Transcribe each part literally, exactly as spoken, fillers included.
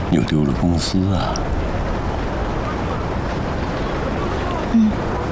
又丢了公司啊。 嗯。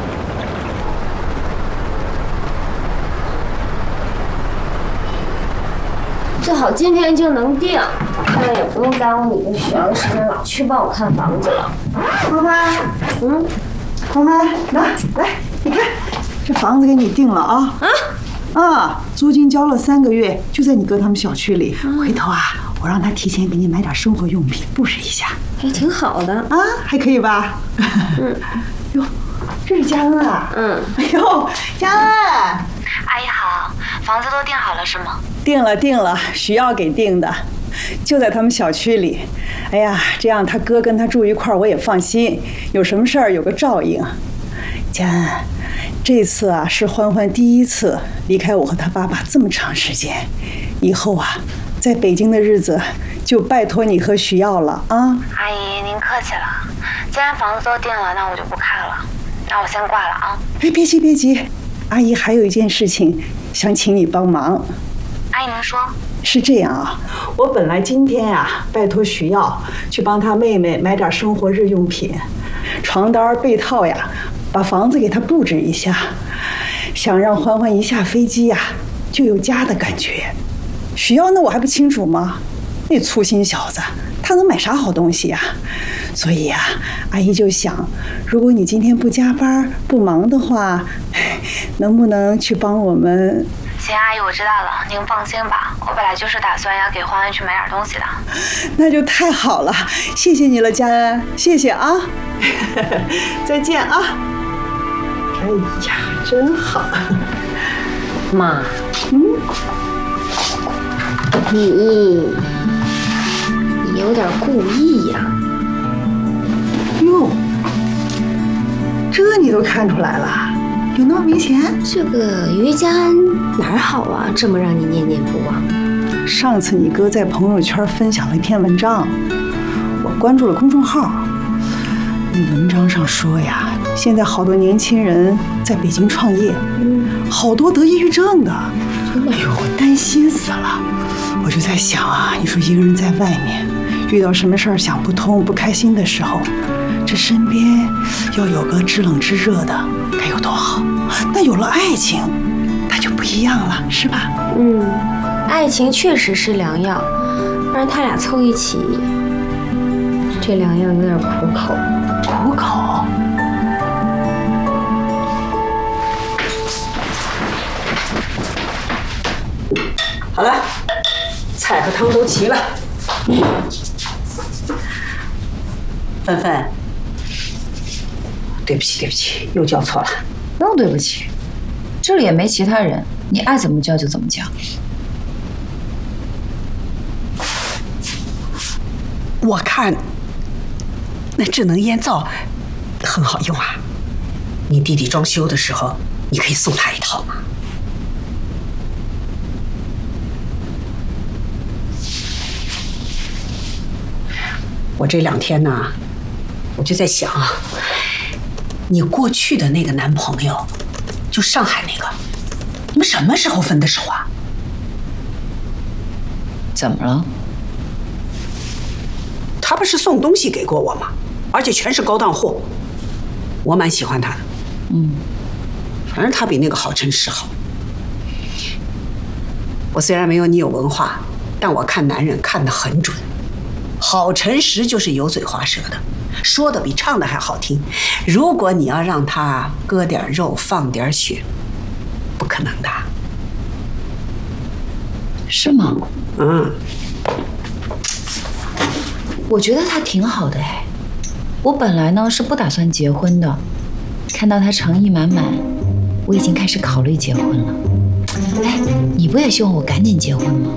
最好今天就能定，这样也不用耽误你跟许阳的时间，老去帮我看房子了。 欢欢， 嗯， 欢欢，来来，你看，这房子给你定了啊！啊啊，租金交了三个月，就在你哥他们小区里。嗯、回头啊，我让他提前给你买点生活用品，布置一下。 还挺好的啊，还可以吧？嗯，哟，这是佳恩啊。嗯，哎呦，佳恩， 阿姨好，房子都定好了是吗？ 定了定了，徐耀给定的，就在他们小区里。哎呀，这样他哥跟他住一块儿，我也放心，有什么事儿有个照应。佳恩，这次啊是欢欢第一次离开我和他爸爸这么长时间，以后啊，在北京的日子就拜托你和徐耀了啊。 阿姨您客气了，既然房子都定了，那我就不看了，那我先挂了啊。 哎，别急别急，阿姨还有一件事情想请你帮忙。 阿姨您说。 是这样啊，我本来今天啊拜托徐耀去帮他妹妹买点生活日用品，床单被套呀，把房子给他布置一下，想让欢欢一下飞机呀就有家的感觉。徐耀那我还不清楚吗？那粗心小子，他能买啥好东西呀？所以啊，阿姨就想，如果你今天不加班不忙的话，能不能去帮我们？ 行，阿姨，我知道了，您放心吧。我本来就是打算要给欢欢去买点东西的。 那就太好了，谢谢你了，佳恩，谢谢啊。再见啊。哎呀，真好。 妈， 嗯， 你你有点故意呀。 哟，这你都看出来了？有那么明显？ 这个于家哪儿好啊？这么让你念念不忘。 上次你哥在朋友圈分享了一篇文章，我关注了公众号。那文章上说呀，现在好多年轻人在北京创业，嗯，好多得抑郁症的。哎呦，我担心死了。我就在想啊，你说一个人在外面，遇到什么事儿想不通、不开心的时候，这身边要有个知冷知热的，该有多好！那有了爱情，它就不一样了，是吧？ 嗯，爱情确实是良药，但是他俩凑一起，这良药有点苦口。 苦口？好了，菜和汤都齐了。芬芬。对不起，对不起，又叫错了。 不用对不起，这里也没其他人，你爱怎么叫就怎么叫。 我看那智能烟皂很好用啊，你弟弟装修的时候，你可以送他一套嘛。我这两天呢，我就在想啊。你过去的那个男朋友，就上海那个，你们什么时候分的手啊？ 怎么了？ 他不是送东西给过我吗？而且全是高档货，我蛮喜欢他的。嗯，反正他比那个好诚实好。我虽然没有你有文化，但我看男人看得很准，好诚实就是油嘴滑舌的。说的比唱的还好听，如果你要让他割点肉放点血，不可能的。 是吗？ 嗯， 我觉得他挺好的哎。我本来呢是不打算结婚的，看到他诚意满满，我已经开始考虑结婚了。哎，你不也希望我赶紧结婚吗？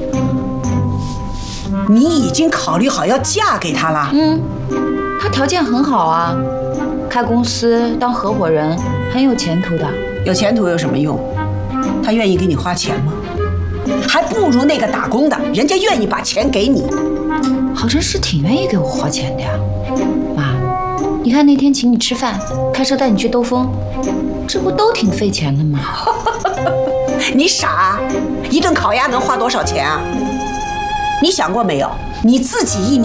你已经考虑好要嫁给他了？ 嗯。他条件很好啊，开公司当合伙人，很有前途的。 有前途有什么用？他愿意给你花钱吗？还不如那个打工的，人家愿意把钱给你。 郝晨是挺愿意给我花钱的呀。妈，你看那天请你吃饭，开车带你去兜风，这不都挺费钱的吗？ 你傻？一顿烤鸭能花多少钱啊？你想过没有？你自己一年